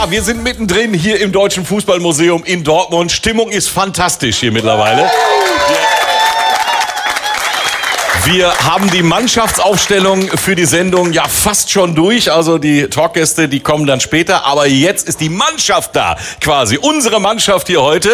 Ja, wir sind mittendrin hier im Deutschen Fußballmuseum in Dortmund. Stimmung ist fantastisch hier mittlerweile. Wir haben die Mannschaftsaufstellung für die Sendung ja fast schon durch. Also die Talkgäste, die kommen dann später. Aber jetzt ist die Mannschaft da, quasi. Unsere Mannschaft hier heute.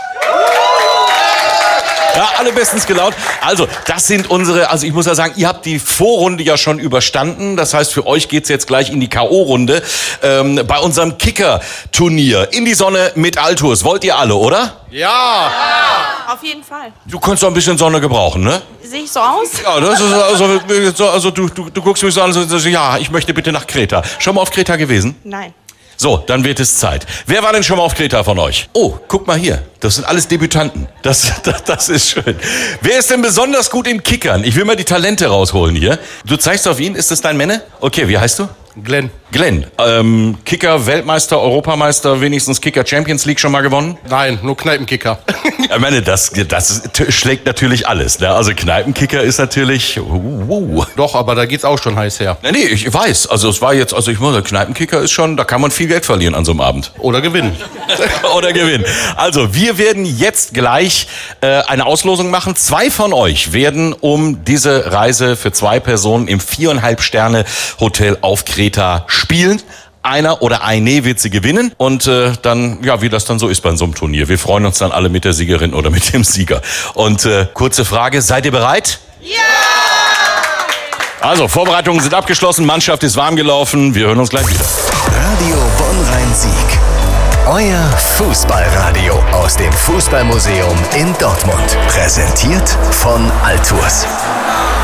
Ja, alle bestens gelaunt. Also, das sind unsere, also ich muss ja sagen, ihr habt die Vorrunde ja schon überstanden. Das heißt, für euch geht's jetzt gleich in die K.O.-Runde. Bei unserem Kicker-Turnier in die Sonne mit Altours. Wollt ihr alle, oder? Ja! Auf jeden Fall. Du kannst doch ein bisschen Sonne gebrauchen, ne? Sehe ich so aus? Ja, das ist also du guckst mich so an, so, ja, ich möchte bitte nach Kreta. Schon mal auf Kreta gewesen? Nein. So, dann wird es Zeit. Wer war denn schon mal auf Kreta von euch? Oh, guck mal hier. Das sind alles Debütanten. Das ist schön. Wer ist denn besonders gut im Kickern? Ich will mal die Talente rausholen hier. Du zeigst auf ihn. Ist das dein Männer? Okay, wie heißt du? Glenn. Glenn. Kicker, Weltmeister, Europameister, wenigstens Kicker Champions League schon mal gewonnen? Nein, nur Kneipenkicker. Ich meine, das schlägt natürlich alles. Ne? Also Kneipenkicker ist natürlich... Doch, aber da geht's auch schon heiß her. Nee, ich weiß. Also es war jetzt, also ich muss sagen, Kneipenkicker ist schon, da kann man viel Geld verlieren an so einem Abend. Oder gewinnen. Oder gewinnen. Also wir werden jetzt gleich eine Auslosung machen. 2 von euch werden um diese Reise für 2 Personen im 4,5-Sterne-Hotel auf Kreta spielen. Einer oder eine wird sie gewinnen und dann, ja, wie das dann so ist bei so einem Turnier. Wir freuen uns dann alle mit der Siegerin oder mit dem Sieger. Und kurze Frage, seid ihr bereit? Ja! Also, Vorbereitungen sind abgeschlossen, Mannschaft ist warm gelaufen. Wir hören uns gleich wieder. Radio Bonn-Rhein-Sieg. Euer Fußballradio aus dem Fußballmuseum in Dortmund. Präsentiert von Altours.